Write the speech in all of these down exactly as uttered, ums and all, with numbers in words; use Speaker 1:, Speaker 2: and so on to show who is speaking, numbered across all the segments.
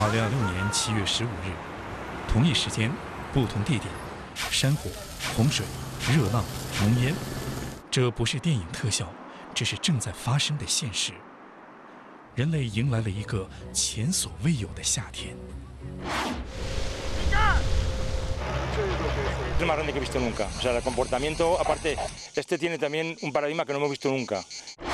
Speaker 1: 二零二六年七月十五日，同一时间，不同地点，山火、洪水、热浪、浓烟，这不是电影特效，这是正在发生的现实。人类迎来了一个前所未有的夏天。
Speaker 2: Es el más grande que he visto nunca. O sea, el comportamiento, aparte, este tiene también un paradigma que no hemos visto nunca.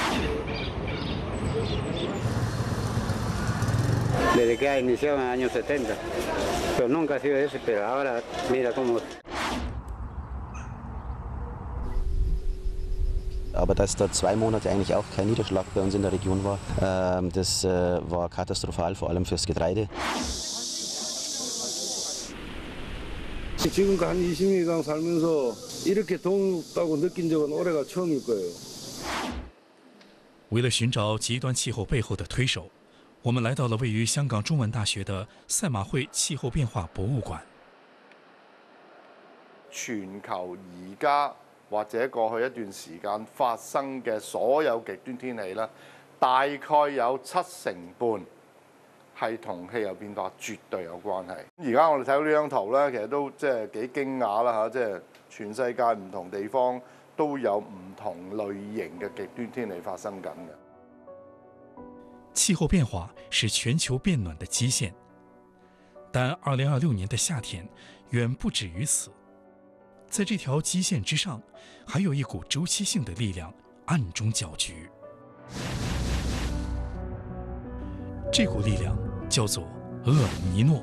Speaker 3: Desde que ha iniciado en los años setenta, pero nunca ha sido ese, pero ahora mira cómo.
Speaker 4: Aber dass da zwei Monate eigentlich auch kein Niederschlag bei uns in der Region war, das war katastrophal, vor allem fürs Getreide.
Speaker 5: 지금까지 한 이십 년간 살면서 이렇게 더웠다고 느낀 적은 올해가 처음일 거예요.
Speaker 1: 为了寻找极端气候背后的推手，我们来到了位于香港中文大学的赛马会氣候變化博物館。
Speaker 6: 全球而家或者過去一段時間發生嘅所有極端天氣咧，大概有七成半係同氣候變化絕對有關係。而家我哋睇到呢張圖咧，其實都即係幾驚訝啦嚇，即係全世界唔同地方都有唔同類型嘅極端天氣發生緊嘅。
Speaker 1: 氣候變化是全球變暖的基線，但二零二六年的夏天遠不止於此。在這條基線之上，還有一股周期性的力量暗中攪局。這股力量叫做厄爾尼諾。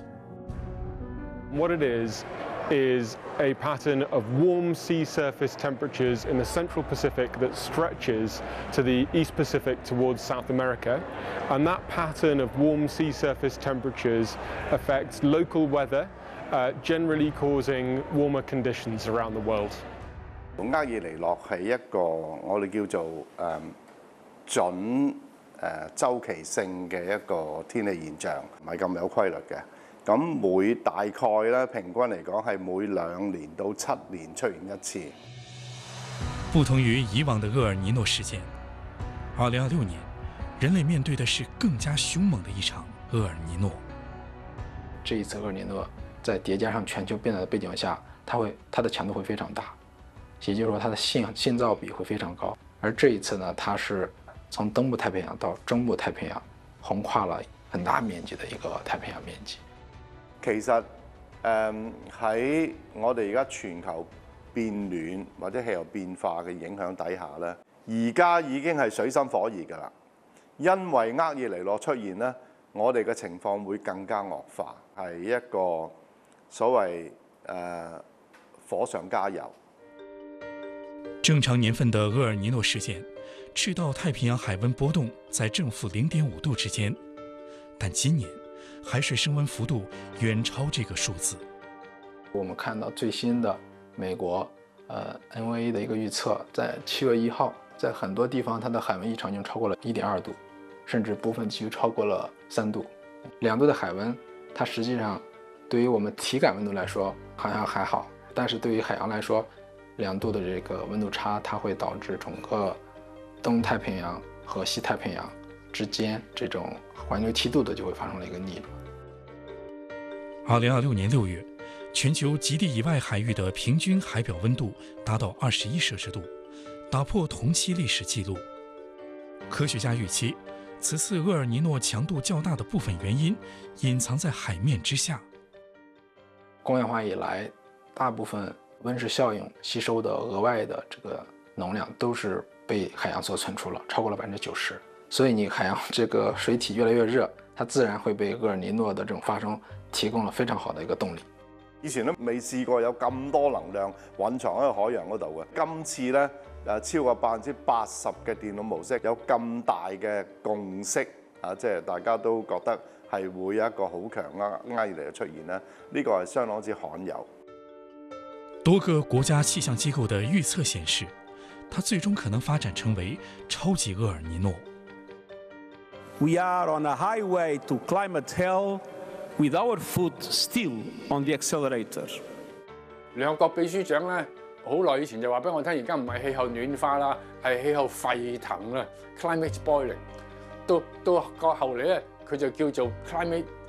Speaker 7: What it is is a pattern of warm sea surface temperatures in the central Pacific that stretches to the East Pacific towards South America, and that pattern of warm sea surface temperatures affects local weather, uh, generally causing warmer conditions around the world.
Speaker 6: 厄爾尼諾係一個我哋叫做誒準誒週期性嘅一個天氣現象，唔係咁有規律嘅。咁每大概咧平均嚟講係每兩年到七年出現一次。
Speaker 1: 不同於以往的厄爾尼諾事件，二零二六年，人類面對的是更加兇猛的一場厄爾尼諾。
Speaker 8: 這一次厄爾尼諾在疊加上全球變暖的背景下，它會它的強度會非常大，也就是說它的信信噪比會非常高。而這一次呢，它是從東部太平洋到中部太平洋，橫跨了很大面積的一個太平洋面積。
Speaker 6: 其實誒喺我哋而家全球變暖或者氣候變化嘅影響底下咧，而家已經係水深火熱㗎啦。因為厄爾尼諾出現咧，我哋嘅情況會更加惡化，係一個所謂誒、呃、火上加油。
Speaker 1: 正常年份的厄爾尼諾事件，赤道太平洋海溫波動在正負零點五度之間，但今年海水升溫幅度遠超這個數字。
Speaker 8: 我們看到最新的美國呃 N O A A 的一個預測，在七月一號，在很多地方它的海溫異常已經超過了一點二度，甚至部分地區超過了三度。兩度的海溫，它實際上對於我們體感溫度來說好像還好，但是對於海洋來說，兩度的這個溫度差，它會導致整個東太平洋和西太平洋之間這種環流梯度的就會發生了一個逆流。
Speaker 1: 二零二六年六月，全球極地以外海域的平均海表溫度達到二十一攝氏度，打破同期歷史記錄。科學家預期，此次厄爾尼諾強度較大的部分原因隱藏在海面之下。
Speaker 8: 工業化以來，大部分溫室效應吸收的額外的這個能量都是被海洋所存儲了，超過了百分之九十。所以你海洋這個水體越來越熱，它自然會被厄爾尼諾的這種發生提供了非常好的一個動力。
Speaker 6: 以前都未試過有咁多能量蘊藏喺個海洋嗰度嘅，今次咧誒超過百分之八十嘅電腦模式有咁大嘅共識啊，即係大家都覺得係會有一個好強嘅厄爾尼諾出現咧，呢個係相當之罕有。
Speaker 1: 多個國家氣象機構的預測顯示，它最終可能發展成為超級厄爾尼諾。
Speaker 9: We are on a highway to climate hell with our foot still on the accelerator.
Speaker 10: 聯合國秘書長咧，好耐以前就話俾我聽，而家唔係氣候暖化啦，係氣候沸騰啦 ，climate boiling。到到個後嚟咧，佢就叫做 climate